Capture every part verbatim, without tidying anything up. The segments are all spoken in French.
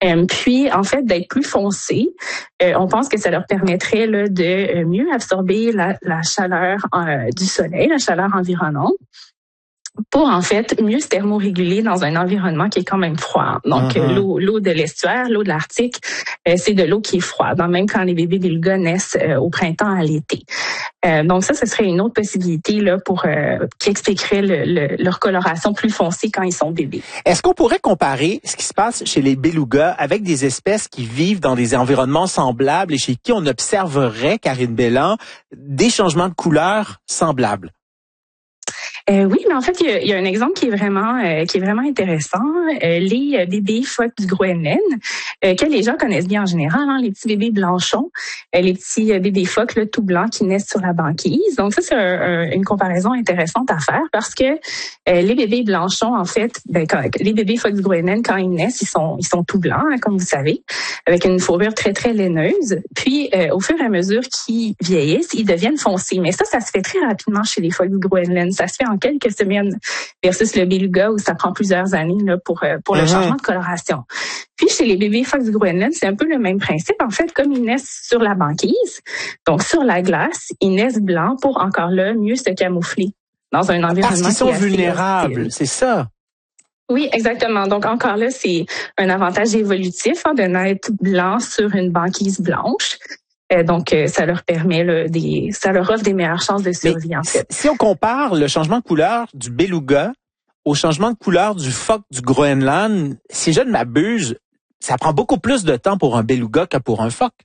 Euh, puis, en fait, d'être plus foncés, euh, on pense que ça leur permettrait là, de mieux absorber la, la chaleur euh, du soleil, la chaleur environnante, pour en fait mieux se thermoréguler dans un environnement qui est quand même froid. Donc uh-huh. l'eau l'eau de l'estuaire, l'eau de l'Arctique, euh, c'est de l'eau qui est froide, même quand les bébés belugas naissent euh, au printemps à l'été. Euh, donc ça, ce serait une autre possibilité là pour euh, qui expliquerait le, le, leur coloration plus foncée quand ils sont bébés. Est-ce qu'on pourrait comparer ce qui se passe chez les belugas avec des espèces qui vivent dans des environnements semblables et chez qui on observerait, Karine Belland, des changements de couleur semblables? Euh, oui, mais en fait, il y a, il y a un exemple qui est vraiment euh, qui est vraiment intéressant. Euh, les euh, bébés phoques du Groenland, euh, que les gens connaissent bien en général, hein, les petits bébés blanchons, euh, les petits euh, bébés phoques là, tout blancs qui naissent sur la banquise. Donc ça, c'est un, un, une comparaison intéressante à faire parce que euh, les bébés blanchons, en fait, ben, quand, les bébés phoques du Groenland, quand ils naissent, ils sont ils sont tout blancs, hein, comme vous savez, avec une fourrure très très laineuse. Puis, euh, au fur et à mesure qu'ils vieillissent, ils deviennent foncés. Mais ça, ça se fait très rapidement chez les phoques du Groenland. Ça se fait en quelques semaines versus le beluga où ça prend plusieurs années là, pour pour le mm-hmm. changement de coloration. Puis chez les bébés phoques du Groenland, c'est un peu le même principe. En fait, comme ils naissent sur la banquise, donc sur la glace, ils naissent blancs pour encore là mieux se camoufler dans un environnement parce qu'ils sont qui est vulnérables, hostile. C'est ça. Oui, exactement. Donc encore là, c'est un avantage évolutif hein, de naître blanc sur une banquise blanche. Donc, ça leur permet là, des, ça leur offre des meilleures chances de survie, Mais en fait. Si on compare le changement de couleur du beluga au changement de couleur du phoque du Groenland, si je ne m'abuse, ça prend beaucoup plus de temps pour un beluga que pour un phoque.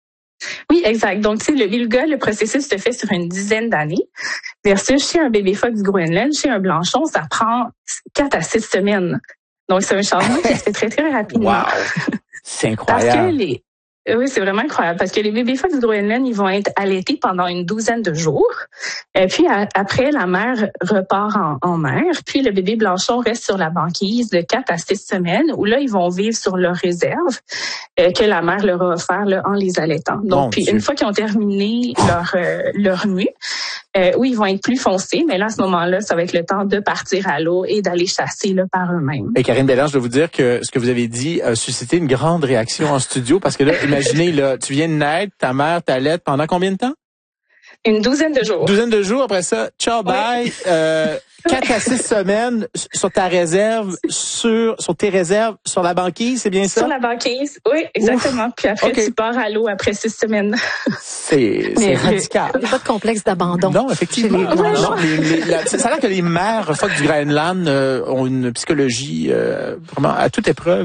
Oui, exact. Donc, tu sais, le beluga, le processus se fait sur une dizaine d'années. Versus chez un bébé phoque du Groenland, chez un blanchon, ça prend quatre à six semaines. Donc, c'est un changement qui se fait très, très rapidement. Wow! C'est incroyable. Parce que les, Oui, c'est vraiment incroyable parce que les bébés phoques du Groenland, ils vont être allaités pendant une douzaine de jours. Et puis à, après, la mère repart en, en mer. Puis le bébé blanchon reste sur la banquise de quatre à six semaines où là, ils vont vivre sur leur réserve euh, que la mère leur a offert là, en les allaitant. Donc, bon puis Dieu. Une fois qu'ils ont terminé leur euh, leur mue, euh, oui, ils vont être plus foncés, mais là, à ce moment-là, ça va être le temps de partir à l'eau et d'aller chasser là, par eux-mêmes. Et Karine Belland, je dois vous dire que ce que vous avez dit a suscité une grande réaction en studio parce que là, imaginez, là, tu viens de naître, ta mère t'allaite pendant combien de temps? Une douzaine de jours. Une douzaine de jours, après ça, ciao, bye. Oui. Euh, quatre à six semaines sur ta réserve, sur sur tes réserves, sur la banquise, c'est bien ça? Sur la banquise, oui, exactement. Ouf. Puis après, okay. tu pars à l'eau après six semaines. C'est, c'est radical. Il n'y a pas de complexe d'abandon. Non, effectivement. Les... Non, non, les, les, la, ça a l'air que les mères phoques du Groenland euh, ont une psychologie euh, vraiment à toute épreuve.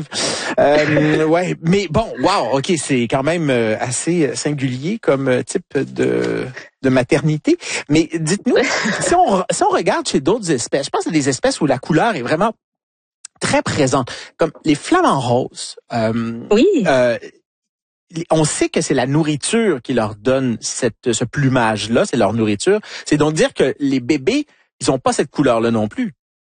Euh, ouais, mais bon, wow, ok, c'est quand même assez singulier comme type de de maternité. Mais dites-nous, si on si on regarde chez d'autres espèces, je pense à des espèces où la couleur est vraiment très présente, comme les flamants roses. Euh, oui. Euh, on sait que c'est la nourriture qui leur donne cette, ce plumage-là, c'est leur nourriture. C'est donc dire que les bébés, ils ont pas cette couleur-là non plus.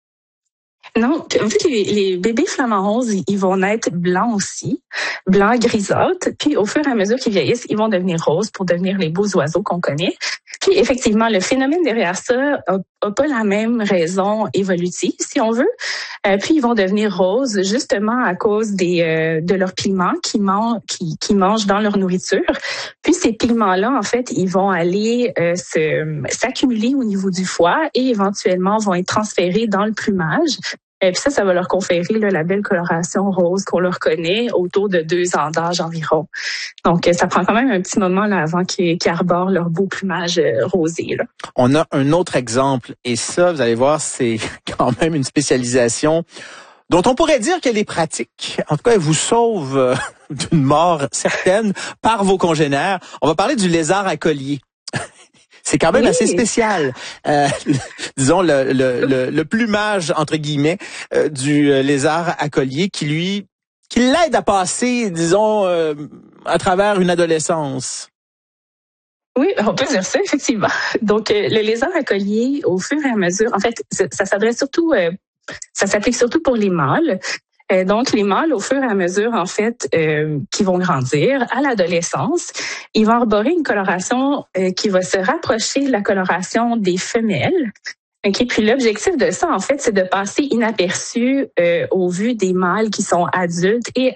Non, en fait, les, les bébés flamants roses, ils vont naître blancs aussi, blancs grisâtres. Puis, au fur et à mesure qu'ils vieillissent, ils vont devenir roses pour devenir les beaux oiseaux qu'on connaît. Puis, effectivement, le phénomène derrière ça a, a pas la même raison évolutive, si on veut. Euh, puis, ils vont devenir roses justement à cause des euh, de leurs pigments qu'ils mangent, qui, qui mangent dans leur nourriture. Puis, ces pigments-là, en fait, ils vont aller euh, se, s'accumuler au niveau du foie et éventuellement vont être transférés dans le plumage. Et puis ça, ça va leur conférer là, la belle coloration rose qu'on leur connaît autour de deux ans d'âge environ. Donc, ça prend quand même un petit moment là, avant qu'ils, qu'ils arborent leur beau plumage euh, rosé. Là. On a un autre exemple, et ça, vous allez voir, c'est quand même une spécialisation dont on pourrait dire qu'elle est pratique. En tout cas, elle vous sauve euh, d'une mort certaine par vos congénères. On va parler du lézard à collier. C'est quand même oui. assez spécial, euh, disons le, le, le, le plumage entre guillemets euh, du euh, lézard à collier qui lui qui l'aide à passer, disons, euh, à travers une adolescence. Oui, on peut dire ça effectivement. Donc euh, le lézard à collier, au fur et à mesure, en fait, ça, ça s'adresse surtout, euh, ça s'applique surtout pour les mâles. Euh, donc, les mâles, au fur et à mesure, en fait, euh, qui vont grandir à l'adolescence, ils vont arborer une coloration euh, qui va se rapprocher de la coloration des femelles. Okay? Puis l'objectif de ça, en fait, c'est de passer inaperçu euh, au vu des mâles qui sont adultes et